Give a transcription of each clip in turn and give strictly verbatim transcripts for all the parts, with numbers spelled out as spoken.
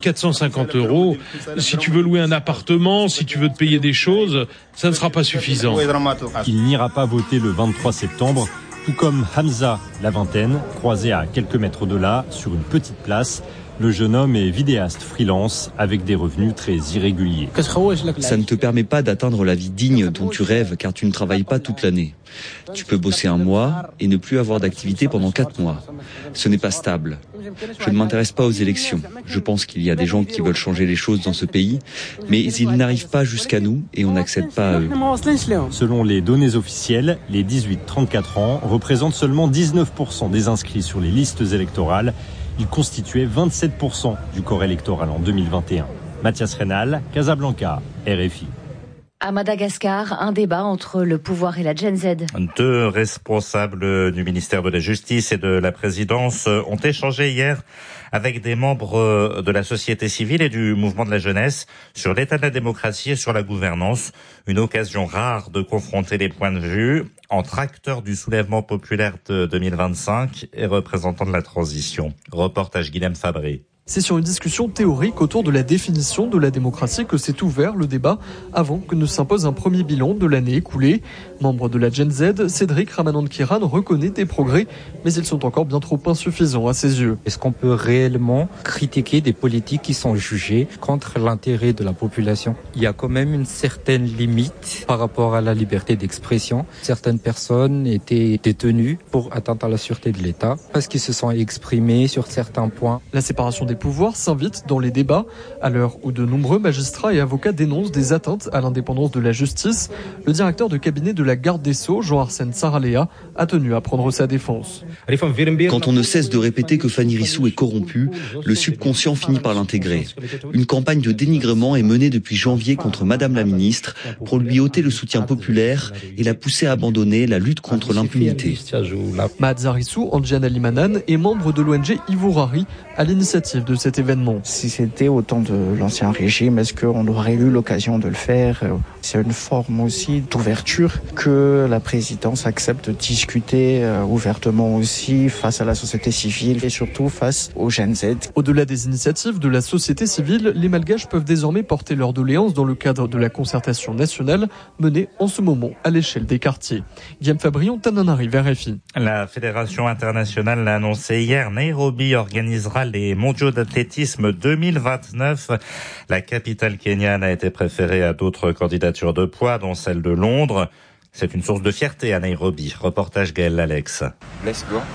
quatre cent cinquante euros. Si tu veux louer un appartement, si tu veux te payer des choses, ça ne sera pas suffisant. Il n'ira pas voter le vingt-trois septembre, tout comme Hamza, la vingtaine, croisé à quelques mètres de là, sur une petite place. Le jeune homme est vidéaste freelance avec des revenus très irréguliers. Ça ne te permet pas d'atteindre la vie digne dont tu rêves car tu ne travailles pas toute l'année. Tu peux bosser un mois et ne plus avoir d'activité pendant quatre mois. Ce n'est pas stable. Je ne m'intéresse pas aux élections. Je pense qu'il y a des gens qui veulent changer les choses dans ce pays, mais ils n'arrivent pas jusqu'à nous et on n'accède pas à eux. Selon les données officielles, les dix-huit à trente-quatre ans représentent seulement dix-neuf pour cent des inscrits sur les listes électorales. Ils constituaient vingt-sept pour cent du corps électoral en deux mille vingt et un. Mathias Reynal, Casablanca, R F I. À Madagascar, un débat entre le pouvoir et la Gen Z. Deux responsables du ministère de la Justice et de la Présidence ont échangé hier avec des membres de la société civile et du mouvement de la jeunesse sur l'état de la démocratie et sur la gouvernance. Une occasion rare de confronter les points de vue entre acteurs du soulèvement populaire de deux mille vingt-cinq et représentants de la transition. Reportage Guilhem Fabré. C'est sur une discussion théorique autour de la définition de la démocratie que s'est ouvert le débat avant que ne s'impose un premier bilan de l'année écoulée. Membre de la Gen Z, Cédric Ramanand-Kiran reconnaît des progrès, mais ils sont encore bien trop insuffisants à ses yeux. Est-ce qu'on peut réellement critiquer des politiques qui sont jugées contre l'intérêt de la population ? Il y a quand même une certaine limite par rapport à la liberté d'expression. Certaines personnes étaient détenues pour atteinte à la sûreté de l'État parce qu'ils se sont exprimés sur certains points. La séparation des pouvoirs s'invite dans les débats. À l'heure où de nombreux magistrats et avocats dénoncent des atteintes à l'indépendance de la justice, le directeur de cabinet de la garde des Sceaux, Jean-Arsène Saraléa, a tenu à prendre sa défense. Quand on ne cesse de répéter que Fanny Rissou est corrompue, le subconscient finit par l'intégrer. Une campagne de dénigrement est menée depuis janvier contre Madame la ministre pour lui ôter le soutien populaire et la pousser à abandonner la lutte contre l'impunité. Mahadza Rissou, Andjana Limanan, est membre de l'O N G Ivourari à l'initiative de cet événement. Si c'était au temps de l'ancien régime, est-ce qu'on aurait eu l'occasion de le faire ? C'est une forme aussi d'ouverture que la présidence accepte de discuter ouvertement aussi face à la société civile et surtout face aux Gen Z. Au-delà des initiatives de la société civile, les Malgaches peuvent désormais porter leurs doléances dans le cadre de la concertation nationale menée en ce moment à l'échelle des quartiers. Guillaume Fabrion, Tananarive, R F I. La Fédération internationale l'a annoncé hier, Nairobi organisera les mondiaux d'athlétisme deux mille vingt-neuf. La capitale kenyane a été préférée à d'autres candidatures de poids, dont celle de Londres. C'est une source de fierté à Nairobi. Reportage Gaël Alex. Let's go.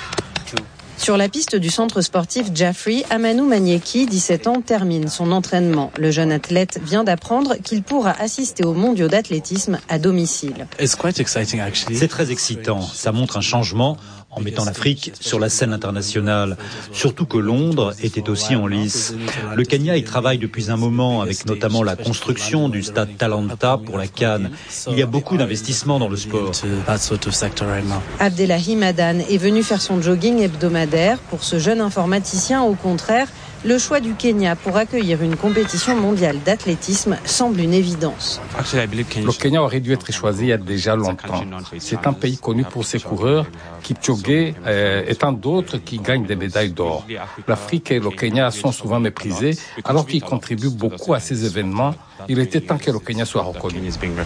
Sur la piste du centre sportif Jaffrey, Amanou Manieki, dix-sept ans, termine son entraînement. Le jeune athlète vient d'apprendre qu'il pourra assister aux mondiaux d'athlétisme à domicile. C'est très excitant. Ça montre un changement en mettant l'Afrique sur la scène internationale. Surtout que Londres était aussi en lice. Le Kenya y travaille depuis un moment avec notamment la construction du stade Talanta pour la CAN. Il y a beaucoup d'investissements dans le sport. Abdellahi Madan est venu faire son jogging hebdomadaire. Pour ce jeune informaticien, au contraire, le choix du Kenya pour accueillir une compétition mondiale d'athlétisme semble une évidence. Le Kenya aurait dû être choisi il y a déjà longtemps. C'est un pays connu pour ses coureurs, Kipchoge euh, et tant d'autres qui gagnent des médailles d'or. L'Afrique et le Kenya sont souvent méprisés alors qu'ils contribuent beaucoup à ces événements. Il était temps que le Kenya soit reconnu.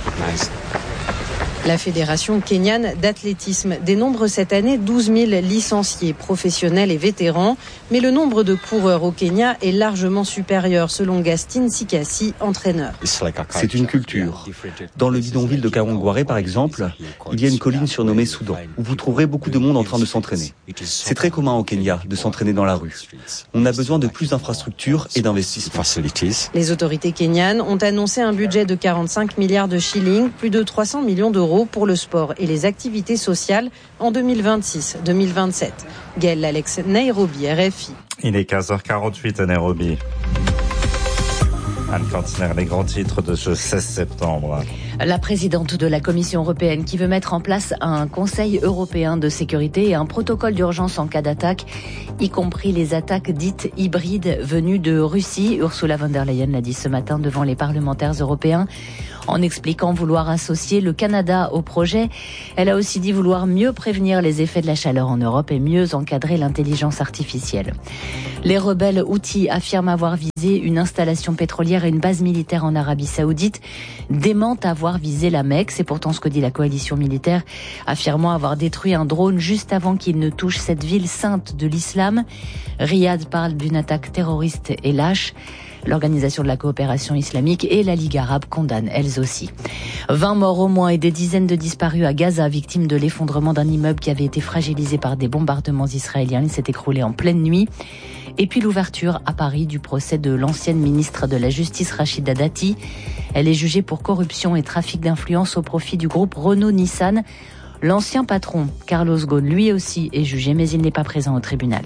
La Fédération kenyane d'athlétisme dénombre cette année douze mille licenciés professionnels et vétérans, mais le nombre de coureurs au Kenya est largement supérieur selon Gastin Sikasi, entraîneur. C'est une culture. Dans le bidonville de Kawangware, par exemple, il y a une colline surnommée Soudan, où vous trouverez beaucoup de monde en train de s'entraîner. C'est très commun au Kenya de s'entraîner dans la rue. On a besoin de plus d'infrastructures et d'investissements. Les autorités kenyanes ont annoncé un budget de quarante-cinq milliards de shillings, plus de trois cents millions d'euros pour le sport et les activités sociales en deux mille vingt-six deux mille vingt-sept. Gaël Alex, Nairobi, R F I. Il est quinze heures quarante-huit à Nairobi. Anne Cantiner, les grands titres de ce seize septembre. La présidente de la Commission européenne qui veut mettre en place un Conseil européen de sécurité et un protocole d'urgence en cas d'attaque, y compris les attaques dites hybrides venues de Russie. Ursula von der Leyen l'a dit ce matin devant les parlementaires européens en expliquant vouloir associer le Canada au projet. Elle a aussi dit vouloir mieux prévenir les effets de la chaleur en Europe et mieux encadrer l'intelligence artificielle. Les rebelles Houthis affirment avoir visé une installation pétrolière et une base militaire en Arabie Saoudite, démentent avoir visé la Mecque. C'est pourtant ce que dit la coalition militaire, affirmant avoir détruit un drone juste avant qu'il ne touche cette ville sainte de l'islam. Riyad parle d'une attaque terroriste et lâche. L'Organisation de la coopération islamique et la Ligue arabe condamnent elles aussi. vingt morts au moins et des dizaines de disparus à Gaza, victimes de l'effondrement d'un immeuble qui avait été fragilisé par des bombardements israéliens. Il s'est écroulé en pleine nuit. Et puis l'ouverture à Paris du procès de l'ancienne ministre de la Justice Rachida Dati. Elle est jugée pour corruption et trafic d'influence au profit du groupe Renault-Nissan. L'ancien patron, Carlos Ghosn, lui aussi est jugé, mais il n'est pas présent au tribunal.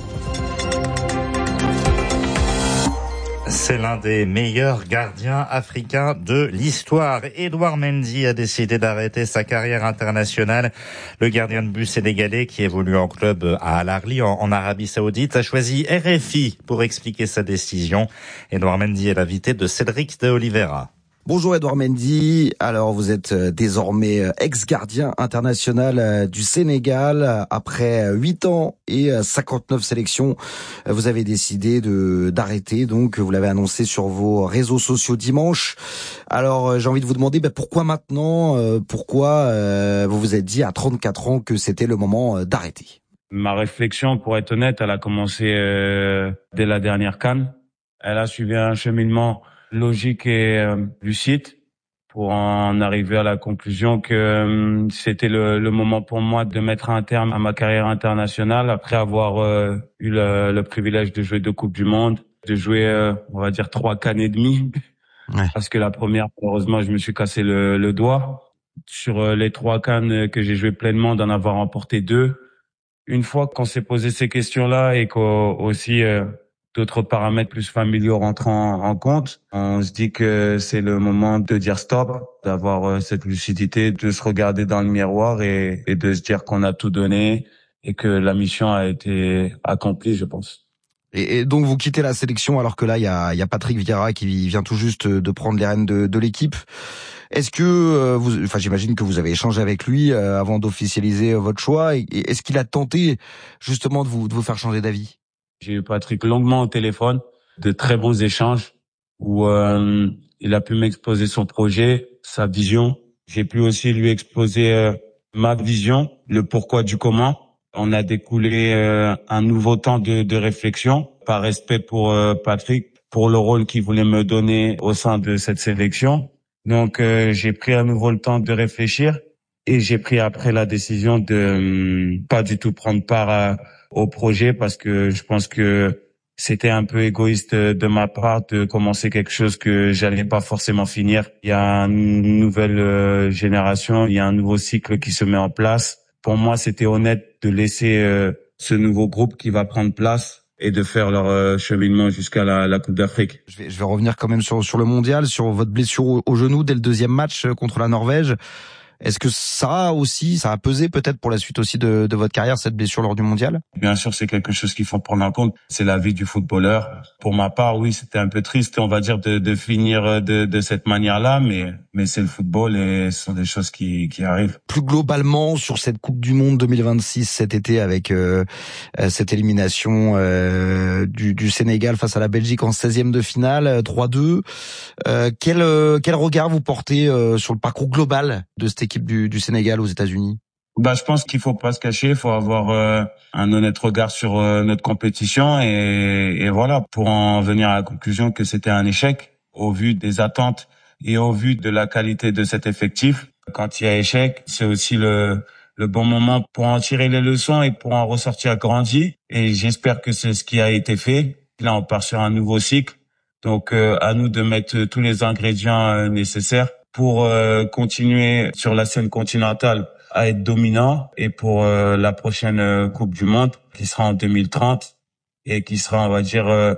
C'est l'un des meilleurs gardiens africains de l'histoire. Edouard Mendy a décidé d'arrêter sa carrière internationale. Le gardien de but sénégalais qui évolue en club à Al Ahly en, en Arabie Saoudite a choisi R F I pour expliquer sa décision. Edouard Mendy est l'invité de Cédric de Oliveira. Bonjour Edouard Mendy, alors vous êtes désormais ex-gardien international du Sénégal. Après huit ans et cinquante-neuf sélections, vous avez décidé de d'arrêter, donc vous l'avez annoncé sur vos réseaux sociaux dimanche. Alors j'ai envie de vous demander bah, pourquoi maintenant, pourquoi euh, vous vous êtes dit à trente-quatre ans que c'était le moment d'arrêter? Ma réflexion, pour être honnête, elle a commencé euh, dès la dernière CAN. Elle a suivi un cheminement logique et euh, lucide pour en arriver à la conclusion que euh, c'était le, le moment pour moi de mettre un terme à ma carrière internationale après avoir euh, eu le, le privilège de jouer deux Coupes du Monde, de jouer, euh, on va dire, trois CAN et demi. Ouais. Parce que la première, malheureusement, je me suis cassé le, le doigt. Sur euh, les trois CAN que j'ai joué pleinement, d'en avoir remporté deux. Une fois qu'on s'est posé ces questions-là et qu'aussi euh, d'autres paramètres plus familiaux rentrent en, en compte, on se dit que c'est le moment de dire stop, d'avoir euh, cette lucidité, de se regarder dans le miroir et, et de se dire qu'on a tout donné et que la mission a été accomplie, je pense. Et, et donc vous quittez la sélection alors que là il y a, y a Patrick Vieira qui vient tout juste de prendre les rênes de, de l'équipe. Est-ce que euh, vous, enfin j'imagine que vous avez échangé avec lui euh, avant d'officialiser euh, votre choix. Et, et est-ce qu'il a tenté justement de vous de vous faire changer d'avis? J'ai eu Patrick longuement au téléphone, de très bons échanges où euh, il a pu m'exposer son projet, sa vision. J'ai pu aussi lui exposer euh, ma vision, le pourquoi du comment. On a découlé euh, un nouveau temps de, de réflexion par respect pour euh, Patrick, pour le rôle qu'il voulait me donner au sein de cette sélection. Donc euh, j'ai pris à nouveau le temps de réfléchir et j'ai pris après la décision de euh, pas du tout prendre part à au projet parce que je pense que c'était un peu égoïste de ma part de commencer quelque chose que j'allais pas forcément finir. Il y a une nouvelle euh, génération, il y a un nouveau cycle qui se met en place. Pour moi, c'était honnête de laisser euh, ce nouveau groupe qui va prendre place et de faire leur euh, cheminement jusqu'à la, la Coupe d'Afrique. Je vais, je vais revenir quand même sur, sur le mondial, sur votre blessure au, au genou dès le deuxième match contre la Norvège. Est-ce que ça aussi, ça a pesé peut-être pour la suite aussi de, de votre carrière, cette blessure lors du mondial? Bien sûr, c'est quelque chose qu'il faut prendre en compte. C'est la vie du footballeur. Pour ma part, oui, c'était un peu triste, on va dire, de, de finir de, de cette manière-là, mais, mais c'est le football et ce sont des choses qui, qui arrivent. Plus globalement, sur cette Coupe du Monde deux mille vingt-six cet été, avec euh, cette élimination euh, du, du Sénégal face à la Belgique en seizième de finale, trois deux, euh, quel, euh, quel regard vous portez euh, sur le parcours global de cette équipe du, du Sénégal aux États-Unis? Bah, je pense qu'il faut pas se cacher, il faut avoir euh, un honnête regard sur euh, notre compétition et, et voilà, pour en venir à la conclusion que c'était un échec au vu des attentes et au vu de la qualité de cet effectif. Quand il y a échec, c'est aussi le le bon moment pour en tirer les leçons et pour en ressortir grandi. Et j'espère que c'est ce qui a été fait. Là, on part sur un nouveau cycle. Donc, euh, à nous de mettre tous les ingrédients euh, nécessaires pour euh, continuer sur la scène continentale à être dominant et pour euh, la prochaine euh, Coupe du Monde qui sera en deux mille trente et qui sera, on va dire, euh,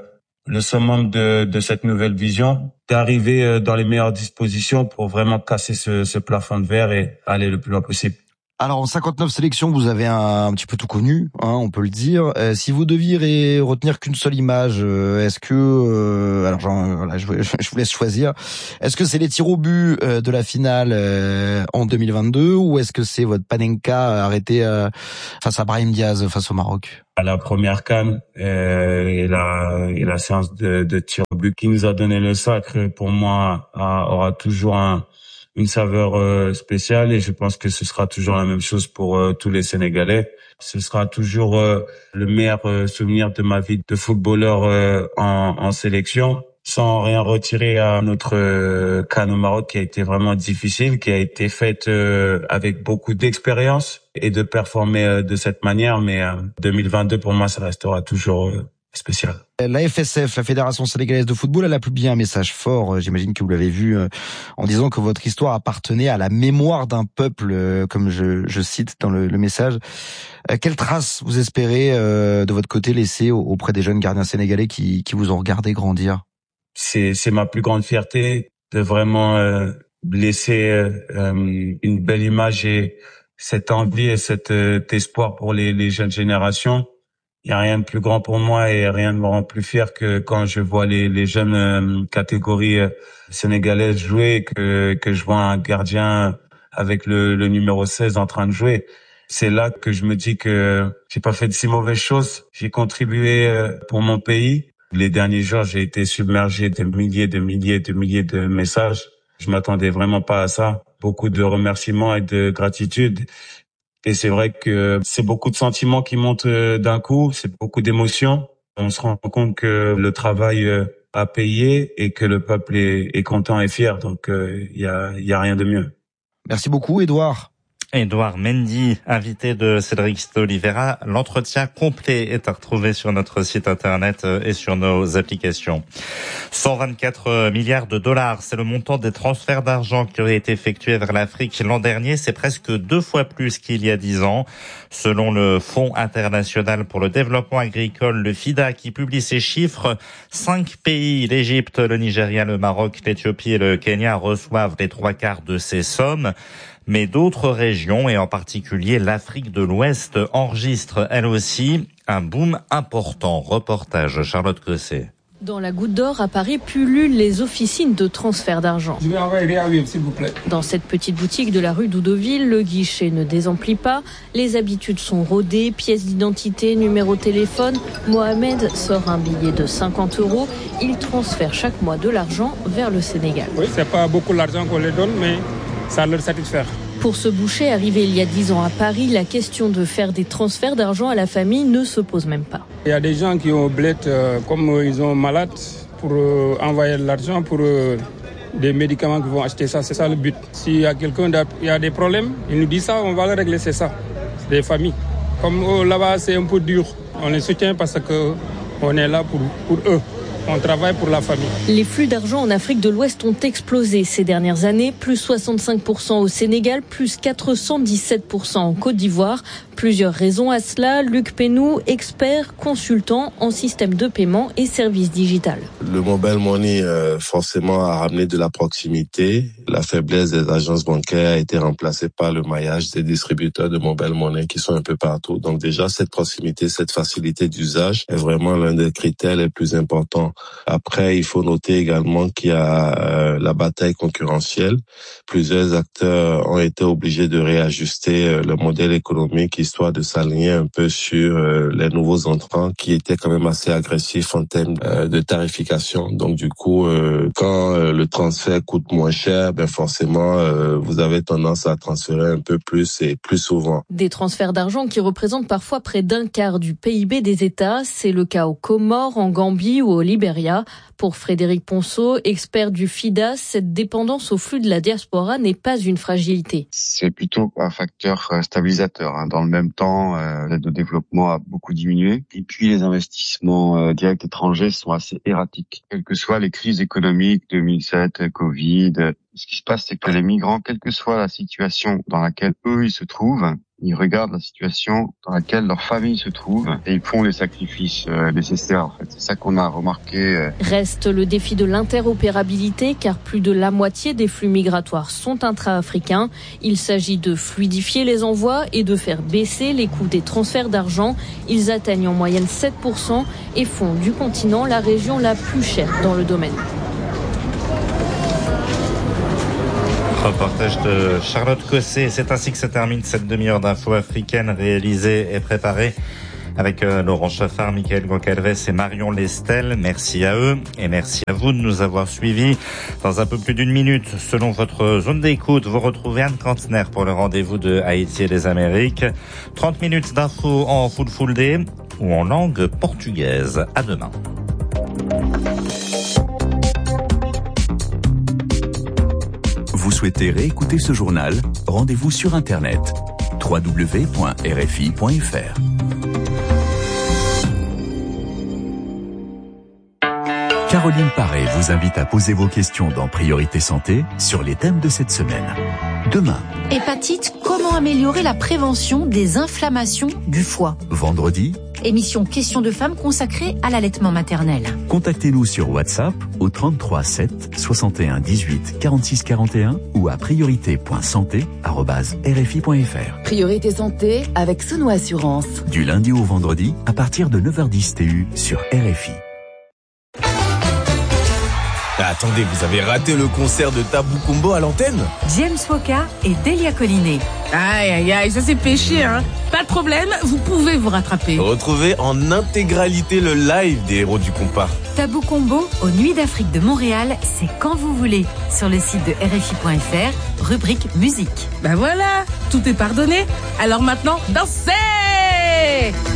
le summum de, de cette nouvelle vision, d'arriver dans les meilleures dispositions pour vraiment casser ce, ce plafond de verre et aller le plus loin possible. Alors en cinquante-neuf sélections, vous avez un, un petit peu tout connu, hein, on peut le dire. Euh, si vous deviez retenir qu'une seule image, euh, est-ce que, euh, alors genre, voilà, je, je vous laisse choisir. Est-ce que c'est les tirs au but euh, de la finale euh, en deux mille vingt-deux, ou est-ce que c'est votre Panenka arrêté euh, face à Brahim Diaz face au Maroc? À la première CAN euh, et la et la séance de, de tir au but qui nous a donné le sacre, pour moi, a, aura toujours un une saveur euh, spéciale, et je pense que ce sera toujours la même chose pour euh, tous les Sénégalais. Ce sera toujours euh, le meilleur euh, souvenir de ma vie de footballeur euh, en, en sélection, sans rien retirer à notre euh, CAN au Maroc qui a été vraiment difficile, qui a été faite euh, avec beaucoup d'expérience et de performer euh, de cette manière. Mais euh, deux mille vingt-deux, pour moi, ça restera toujours euh, spécial. La F S F, la Fédération sénégalaise de football, elle a publié un message fort, j'imagine que vous l'avez vu, en disant que votre histoire appartenait à la mémoire d'un peuple, comme je, je cite dans le, le message. Quelle trace vous espérez de votre côté laisser auprès des jeunes gardiens sénégalais qui, qui vous ont regardé grandir? C'est, c'est ma plus grande fierté de vraiment euh, laisser euh, une belle image et cette envie et cet euh, espoir pour les, les jeunes générations. Il y a rien de plus grand pour moi et rien ne me rend plus fier que quand je vois les, les jeunes euh, catégories euh, sénégalaises jouer, que, que je vois un gardien avec le, le numéro seize en train de jouer. C'est là que je me dis que j'ai pas fait de si mauvaises choses. J'ai contribué euh, pour mon pays. Les derniers jours, j'ai été submergé de milliers, de milliers, de milliers de messages. Je m'attendais vraiment pas à ça. Beaucoup de remerciements et de gratitude. Et c'est vrai que c'est beaucoup de sentiments qui montent d'un coup, c'est beaucoup d'émotions. On se rend compte que le travail a payé et que le peuple est, est content et fier. Donc il y a, y a rien de mieux. Merci beaucoup, Edouard. Edouard Mendy, invité de Cédric Stolivera. L'entretien complet est à retrouver sur notre site internet et sur nos applications. cent vingt-quatre milliards de dollars, c'est le montant des transferts d'argent qui auraient été effectués vers l'Afrique l'an dernier. C'est presque deux fois plus qu'il y a dix ans. Selon le Fonds international pour le développement agricole, le FIDA, qui publie ces chiffres, cinq pays, l'Égypte, le Nigeria, le Maroc, l'Éthiopie et le Kenya, reçoivent les trois quarts de ces sommes. Mais d'autres régions, et en particulier l'Afrique de l'Ouest, enregistrent elle aussi un boom important. Reportage Charlotte Cosset. Dans la Goutte d'Or, à Paris, pullulent les officines de transfert d'argent. Je vais envoyer à vivre, s'il vous plaît. Dans cette petite boutique de la rue d'Oudoville, le guichet ne désemplit pas. Les habitudes sont rodées, pièces d'identité, numéro de téléphone. Mohamed sort un billet de cinquante euros. Il transfère chaque mois de l'argent vers le Sénégal. Oui, c'est pas beaucoup l'argent qu'on les donne, mais ça leur satisfait. Pour ce boucher arrivé il y a dix ans à Paris, la question de faire des transferts d'argent à la famille ne se pose même pas. Il y a des gens qui ont bled, euh, comme euh, ils ont malade, pour euh, envoyer de l'argent pour euh, des médicaments qui vont acheter ça. C'est ça le but. S'il y a quelqu'un qui a des problèmes, ils nous disent ça, on va le régler, c'est ça. C'est des familles. Comme euh, là-bas, c'est un peu dur. On les soutient parce qu'on est là pour, pour eux. On travaille pour la famille. Les flux d'argent en Afrique de l'Ouest ont explosé ces dernières années, plus soixante-cinq pour cent au Sénégal, plus quatre cent dix-sept pour cent en Côte d'Ivoire. Plusieurs raisons à cela. Luc Pénou, expert, consultant en système de paiement et services digital. Le mobile money, euh, forcément, a ramené de la proximité. La faiblesse des agences bancaires a été remplacée par le maillage des distributeurs de mobile money qui sont un peu partout. Donc déjà, cette proximité, cette facilité d'usage est vraiment l'un des critères les plus importants. Après, il faut noter également qu'il y a euh, la bataille concurrentielle. Plusieurs acteurs ont été obligés de réajuster euh, le modèle économique histoire de s'aligner un peu sur euh, les nouveaux entrants qui étaient quand même assez agressifs en termes euh, de tarification. Donc du coup, euh, quand euh, le transfert coûte moins cher, ben forcément, euh, vous avez tendance à transférer un peu plus et plus souvent. Des transferts d'argent qui représentent parfois près d'un quart du P I B des États. C'est le cas aux Comores, en Gambie ou au Libéria. Pour Frédéric Ponceau, expert du FIDA, cette dépendance au flux de la diaspora n'est pas une fragilité. C'est plutôt un facteur stabilisateur. Dans le même temps, l'aide au développement a beaucoup diminué. Et puis les investissements directs étrangers sont assez erratiques. Quelles que soient les crises économiques, deux mille sept, Covid, Ce qui se passe, c'est que les migrants, quelle que soit la situation dans laquelle eux ils se trouvent, ils regardent la situation dans laquelle leur famille se trouve et ils font les sacrifices euh, nécessaires. En fait, c'est ça qu'on a remarqué. Euh. Reste le défi de l'interopérabilité, car plus de la moitié des flux migratoires sont intra-africains. Il s'agit de fluidifier les envois et de faire baisser les coûts des transferts d'argent. Ils atteignent en moyenne sept pour cent et font du continent la région la plus chère dans le domaine. Reportage de Charlotte Cosset. C'est ainsi que se termine cette demi-heure d'infos africaines réalisée et préparée avec euh, Laurent Chaffard, Michael Goncalves et Marion Lestel. Merci à eux et merci à vous de nous avoir suivis. Dans un peu plus d'une minute, selon votre zone d'écoute, vous retrouvez Anne Cantner pour le rendez-vous de Haïti et des Amériques. trente minutes d'infos en full full day ou en langue portugaise. À demain. Vous souhaitez réécouter ce journal? Rendez-vous sur Internet w w w point r f i point f r. Caroline Paré vous invite à poser vos questions dans Priorité Santé sur les thèmes de cette semaine. Demain. Hépatite, comment améliorer la prévention des inflammations du foie? Vendredi. Émission Questions de femmes consacrée à l'allaitement maternel. Contactez-nous sur WhatsApp au trente-trois sept soixante et un dix-huit quarante-six quarante et un ou à priorité point santé arobase r f i point f r. Priorité Santé avec Sono Assurance. Du lundi au vendredi à partir de neuf heures dix T U sur R F I. Attendez, vous avez raté le concert de Tabou Combo à l'antenne? James Woka et Delia Collinet. Aïe, aïe, aïe, ça c'est péché, hein. Pas de problème, vous pouvez vous rattraper. Retrouvez en intégralité le live des héros du compas. Tabou Combo aux Nuits d'Afrique de Montréal, c'est quand vous voulez. Sur le site de r f i point f r, rubrique musique. Ben voilà, tout est pardonné. Alors maintenant, dansez!